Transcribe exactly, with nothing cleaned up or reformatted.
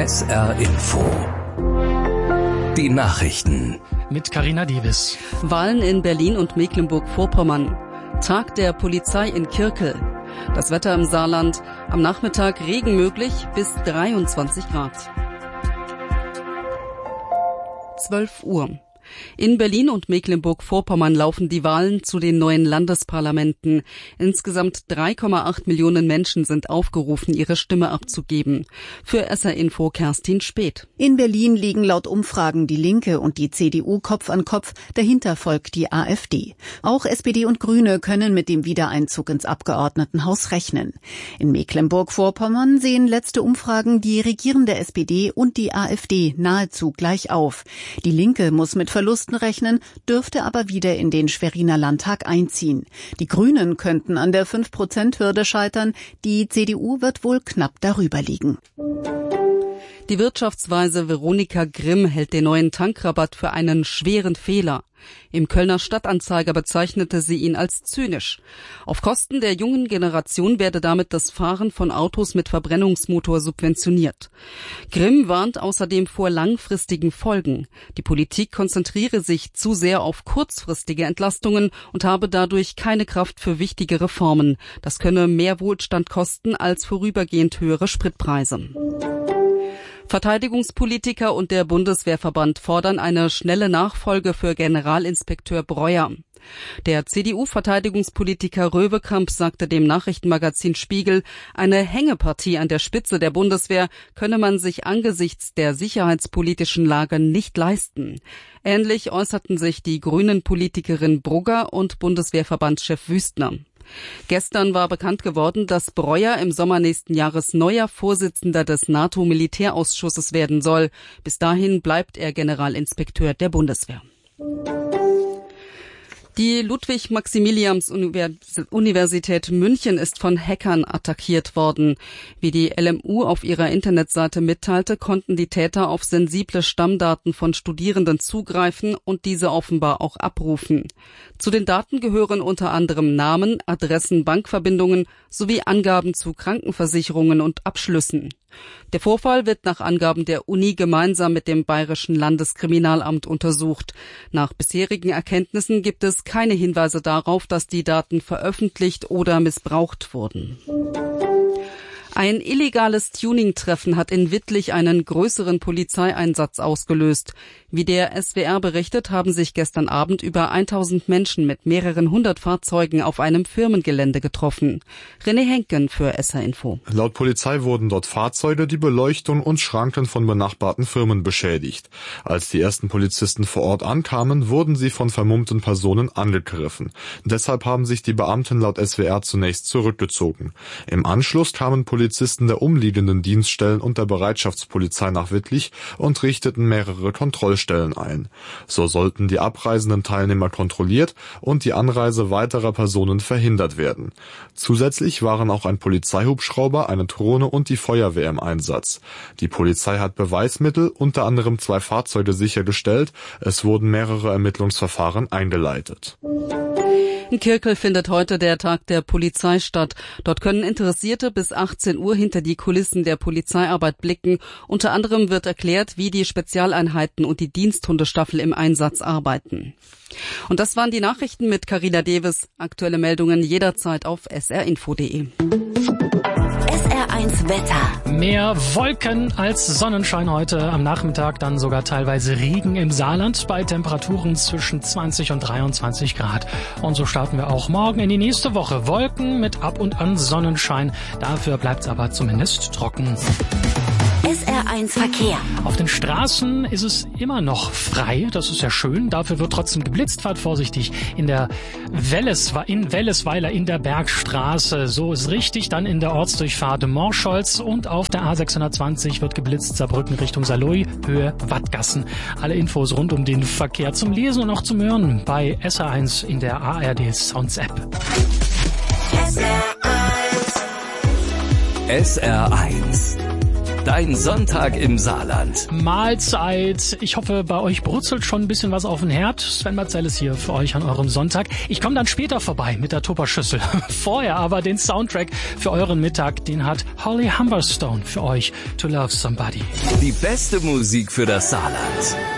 S R Info. Die Nachrichten. Mit Carina Dievis. Wahlen in Berlin und Mecklenburg-Vorpommern. Tag der Polizei in Kirkel. Das Wetter im Saarland. Am Nachmittag Regen möglich bis dreiundzwanzig Grad. zwölf Uhr. In Berlin und Mecklenburg-Vorpommern laufen die Wahlen zu den neuen Landesparlamenten. Insgesamt drei Komma acht Millionen Menschen sind aufgerufen, ihre Stimme abzugeben. Für S R Info Kerstin Speth. In Berlin liegen laut Umfragen die Linke und die C D U Kopf an Kopf, dahinter folgt die AfD. Auch S P D und Grüne können mit dem Wiedereinzug ins Abgeordnetenhaus rechnen. In Mecklenburg-Vorpommern sehen letzte Umfragen die regierende S P D und die AfD nahezu gleich auf. Die Linke muss mit Verlusten rechnen, dürfte aber wieder in den Schweriner Landtag einziehen. Die Grünen könnten an der fünf Prozent Hürde scheitern, die C D U wird wohl knapp darüber liegen. Die Wirtschaftsweise Veronika Grimm hält den neuen Tankrabatt für einen schweren Fehler. Im Kölner Stadtanzeiger bezeichnete sie ihn als zynisch. Auf Kosten der jungen Generation werde damit das Fahren von Autos mit Verbrennungsmotor subventioniert. Grimm warnt außerdem vor langfristigen Folgen. Die Politik konzentriere sich zu sehr auf kurzfristige Entlastungen und habe dadurch keine Kraft für wichtige Reformen. Das könne mehr Wohlstand kosten als vorübergehend höhere Spritpreise. Verteidigungspolitiker und der Bundeswehrverband fordern eine schnelle Nachfolge für Generalinspekteur Breuer. Der C D U-Verteidigungspolitiker Röwekamp sagte dem Nachrichtenmagazin Spiegel, eine Hängepartie an der Spitze der Bundeswehr könne man sich angesichts der sicherheitspolitischen Lage nicht leisten. Ähnlich äußerten sich die Grünen-Politikerin Brugger und Bundeswehrverbandschef Wüstner. Gestern war bekannt geworden, dass Breuer im Sommer nächsten Jahres neuer Vorsitzender des NATO-Militärausschusses werden soll. Bis dahin bleibt er Generalinspekteur der Bundeswehr. Die Ludwig-Maximilians-Universität München ist von Hackern attackiert worden. Wie die L M U auf ihrer Internetseite mitteilte, konnten die Täter auf sensible Stammdaten von Studierenden zugreifen und diese offenbar auch abrufen. Zu den Daten gehören unter anderem Namen, Adressen, Bankverbindungen sowie Angaben zu Krankenversicherungen und Abschlüssen. Der Vorfall wird nach Angaben der Uni gemeinsam mit dem Bayerischen Landeskriminalamt untersucht. Nach bisherigen Erkenntnissen gibt es keine Hinweise darauf, dass die Daten veröffentlicht oder missbraucht wurden. Ein illegales Tuning-Treffen hat in Wittlich einen größeren Polizeieinsatz ausgelöst. Wie der S W R berichtet, haben sich gestern Abend über tausend Menschen mit mehreren hundert Fahrzeugen auf einem Firmengelände getroffen. René Henken für S R Info. Laut Polizei wurden dort Fahrzeuge, die Beleuchtung und Schranken von benachbarten Firmen beschädigt. Als die ersten Polizisten vor Ort ankamen, wurden sie von vermummten Personen angegriffen. Deshalb haben sich die Beamten laut S W R zunächst zurückgezogen. Im Anschluss kamen Polizisten Polizisten der umliegenden Dienststellen und der Bereitschaftspolizei nach Wittlich und richteten mehrere Kontrollstellen ein. So sollten die abreisenden Teilnehmer kontrolliert und die Anreise weiterer Personen verhindert werden. Zusätzlich waren auch ein Polizeihubschrauber, eine Drohne und die Feuerwehr im Einsatz. Die Polizei hat Beweismittel, unter anderem zwei Fahrzeuge, sichergestellt. Es wurden mehrere Ermittlungsverfahren eingeleitet. In Kirkel findet heute der Tag der Polizei statt. Dort können Interessierte bis achtzehn Uhr hinter die Kulissen der Polizeiarbeit blicken. Unter anderem wird erklärt, wie die Spezialeinheiten und die Diensthundestaffel im Einsatz arbeiten. Und das waren die Nachrichten mit Carina Dievis. Aktuelle Meldungen jederzeit auf s r info punkt d e. S R eins Wetter. Mehr Wolken als Sonnenschein heute, am Nachmittag dann sogar teilweise Regen im Saarland bei Temperaturen zwischen zwanzig und dreiundzwanzig Grad. Und so starten wir auch morgen in die nächste Woche. Wolken mit ab und an Sonnenschein, dafür bleibt's aber zumindest trocken. S R eins Verkehr. Auf den Straßen ist es immer noch frei, das ist ja schön. Dafür wird trotzdem geblitzt. Fahrt vorsichtig in der Welles, in Wellesweiler in der Bergstraße. So ist richtig. Dann in der Ortsdurchfahrt Morscholz und auf der A sechshundertzwanzig wird geblitzt. Saarbrücken Richtung Saarlouis, Höhe Wattgassen. Alle Infos rund um den Verkehr zum Lesen und auch zum Hören bei S R eins in der A R D Sounds App. S R eins. S R eins. Dein Sonntag im Saarland. Mahlzeit. Ich hoffe, bei euch brutzelt schon ein bisschen was auf den Herd. Sven Marcellus hier für euch an eurem Sonntag. Ich komme dann später vorbei mit der Tupperschüssel. Vorher aber den Soundtrack für euren Mittag, den hat Holly Humberstone für euch. To Love Somebody. Die beste Musik für das Saarland.